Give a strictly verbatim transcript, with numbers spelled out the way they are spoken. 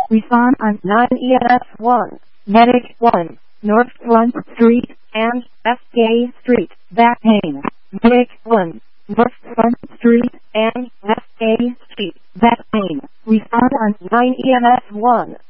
Respond on nine E M S one. Medic one. North Front Street and F K Street. Back pain. Medic one. North Front Street and F K Street. Back pain. Respond on nine E M S one.